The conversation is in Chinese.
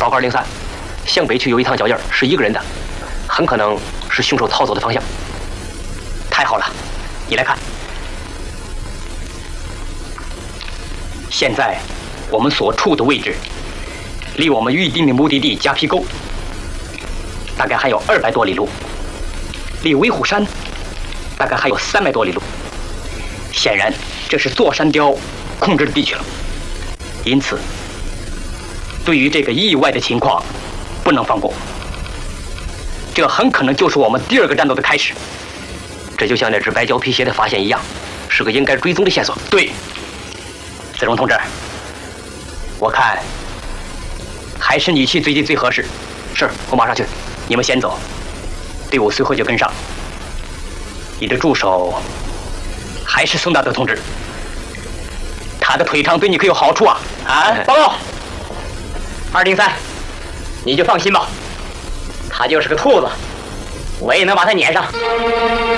报告203，向北区有一趟脚印是一个人的，很可能是凶手逃走的方向。太好了，你来看。现在我们所处的位置，离我们预定的目的地夹皮沟大概还有200多里路，离威虎山大概还有300多里路。显然，这是座山雕控制的地区了。因此，对于这个意外的情况，不能放过。这很可能就是我们第2个战斗的开始。这就像那只白胶皮鞋的发现一样，是个应该追踪的线索。对，子荣同志，我看还是你去追击最合适。是，我马上去。你们先走，队伍随后就跟上。你的助手还是宋大德同志，他的腿长对你可有好处啊！啊，报告，203，你就放心吧，他就是个兔子，我也能把他撵上。